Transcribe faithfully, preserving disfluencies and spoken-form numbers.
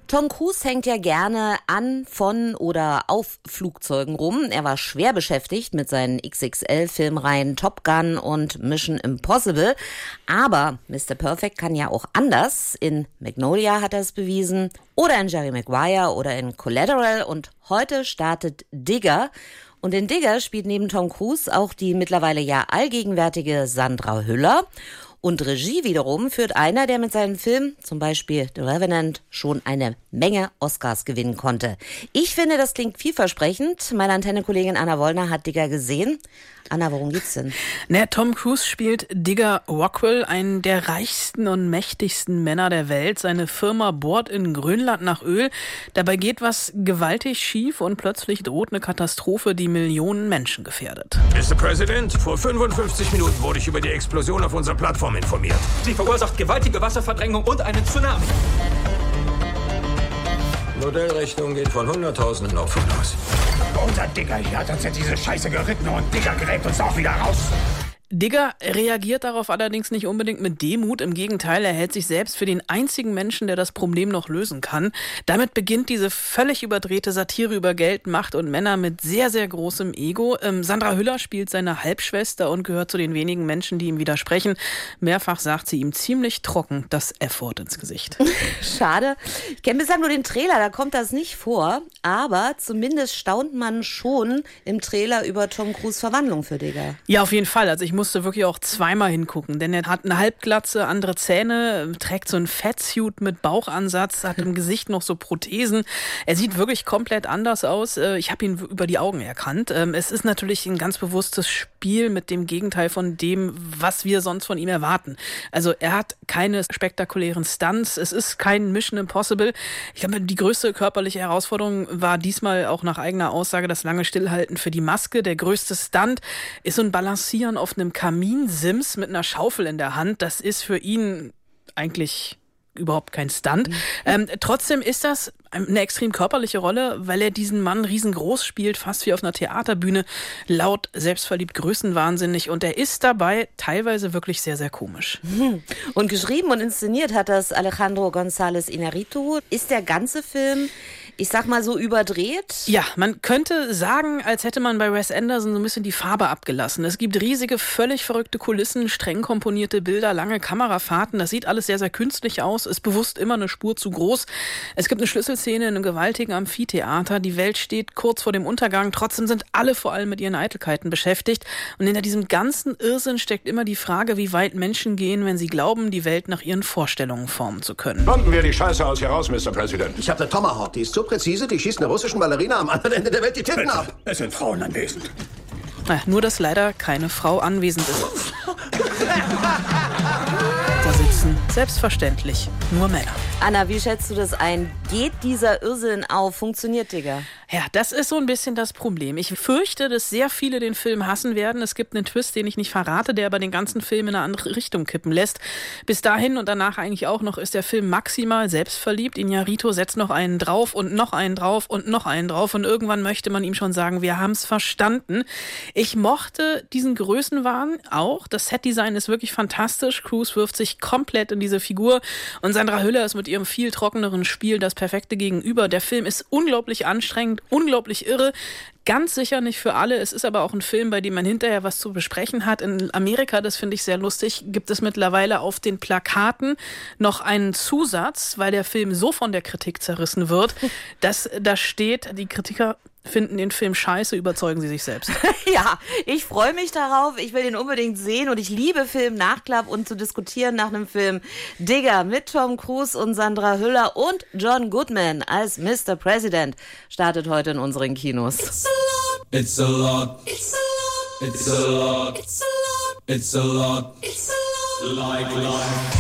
Tom Cruise hängt ja gerne an, von oder auf Flugzeugen rum. Er war schwer beschäftigt mit seinen X X L-Filmreihen Top Gun und Mission Impossible. Aber Mister Perfect kann ja auch anders. In Magnolia hat er es bewiesen oder in Jerry Maguire oder in Collateral. Und heute startet Digger. Und in Digger spielt neben Tom Cruise auch die mittlerweile ja allgegenwärtige Sandra Hüller. Und Regie wiederum führt einer, der mit seinem Film, zum Beispiel The Revenant, schon eine Menge Oscars gewinnen konnte. Ich finde, das klingt vielversprechend. Meine Antenne-Kollegin Anna Wollner hat Digger gesehen. Anna, worum geht's denn? Na, Tom Cruise spielt Digger Rockwell, einen der reichsten und mächtigsten Männer der Welt. Seine Firma bohrt in Grönland nach Öl. Dabei geht was gewaltig schief und plötzlich droht eine Katastrophe, die Millionen Menschen gefährdet. Mister President, vor fünfundfünfzig Minuten wurde ich über die Explosion auf unserer Plattform informiert. Sie verursacht gewaltige Wasserverdrängung und einen Tsunami. Modellrechnung geht von hunderttausenden Opfern aus. Unser Digger hier hat uns ja diese Scheiße geritten und Digger gräbt uns auch wieder raus. Digger reagiert darauf allerdings nicht unbedingt mit Demut. Im Gegenteil, er hält sich selbst für den einzigen Menschen, der das Problem noch lösen kann. Damit beginnt diese völlig überdrehte Satire über Geld, Macht und Männer mit sehr, sehr großem Ego. Ähm, Sandra Hüller spielt seine Halbschwester und gehört zu den wenigen Menschen, die ihm widersprechen. Mehrfach sagt sie ihm ziemlich trocken das F-Wort ins Gesicht. Schade. Ich kenne bislang nur den Trailer, da kommt das nicht vor. Aber zumindest staunt man schon im Trailer über Tom Cruise Verwandlung für Digger. Ja, auf jeden Fall. Also ich musste wirklich auch zweimal hingucken, denn er hat eine Halbglatze, andere Zähne, trägt so ein Fatsuit mit Bauchansatz, hat im Gesicht noch so Prothesen. Er sieht wirklich komplett anders aus. Ich habe ihn über die Augen erkannt. Es ist natürlich ein ganz bewusstes Spiel mit dem Gegenteil von dem, was wir sonst von ihm erwarten. Also er hat keine spektakulären Stunts, es ist kein Mission Impossible. Ich glaube, die größte körperliche Herausforderung war diesmal auch nach eigener Aussage das lange Stillhalten für die Maske. Der größte Stunt ist so ein Balancieren auf einem Kaminsims mit einer Schaufel in der Hand. Das ist für ihn eigentlich überhaupt kein Stunt. Mhm. Ähm, trotzdem ist das eine extrem körperliche Rolle, weil er diesen Mann riesengroß spielt, fast wie auf einer Theaterbühne, laut, selbstverliebt, größenwahnsinnig, und er ist dabei teilweise wirklich sehr, sehr komisch. Mhm. Und geschrieben und inszeniert hat das Alejandro González Iñárritu. Ist der ganze Film, ich sag mal, so überdreht? Ja, man könnte sagen, als hätte man bei Wes Anderson so ein bisschen die Farbe abgelassen. Es gibt riesige, völlig verrückte Kulissen, streng komponierte Bilder, lange Kamerafahrten. Das sieht alles sehr, sehr künstlich aus, ist bewusst immer eine Spur zu groß. Es gibt eine Schlüsselszene in einem gewaltigen Amphitheater. Die Welt steht kurz vor dem Untergang. Trotzdem sind alle vor allem mit ihren Eitelkeiten beschäftigt. Und hinter diesem ganzen Irrsinn steckt immer die Frage, wie weit Menschen gehen, wenn sie glauben, die Welt nach ihren Vorstellungen formen zu können. Bomben wir die Scheiße aus hier raus, Mister President. Ich habe eine Tomahawk, die ist so präzise, die schießt einer russischen Ballerina am anderen Ende der Welt die Titten ab. Es sind Frauen anwesend. Na, nur, dass leider keine Frau anwesend ist. Da sitzen selbstverständlich nur Männer. Anna, wie schätzt du das ein? Geht dieser Irrsinn auf? Funktioniert Digger? Ja, das ist so ein bisschen das Problem. Ich fürchte, dass sehr viele den Film hassen werden. Es gibt einen Twist, den ich nicht verrate, der aber den ganzen Film in eine andere Richtung kippen lässt. Bis dahin und danach eigentlich auch noch ist der Film maximal selbstverliebt. Iñárritu setzt noch einen drauf und noch einen drauf und noch einen drauf und irgendwann möchte man ihm schon sagen, wir haben es verstanden. Ich mochte diesen Größenwahn auch. Das Setdesign ist wirklich fantastisch. Cruise wirft sich komplett in diese Figur und Sandra Hüller ist mit ihrem viel trockeneren Spiel das perfekte Gegenüber. Der Film ist unglaublich anstrengend, unglaublich irre. Ganz sicher nicht für alle. Es ist aber auch ein Film, bei dem man hinterher was zu besprechen hat. In Amerika, das finde ich sehr lustig, gibt es mittlerweile auf den Plakaten noch einen Zusatz, weil der Film so von der Kritik zerrissen wird, dass da steht, die Kritiker finden den Film scheiße, überzeugen sie sich selbst. Ja, ich freue mich darauf. Ich will den unbedingt sehen und ich liebe Film-Nachklapp und zu diskutieren nach einem Film. Digger mit Tom Cruise und Sandra Hüller und John Goodman als Mister President startet heute in unseren Kinos. It's a lot. It's a lot. It's a lot. It's a lot. It's a lot. It's a lot. Like life.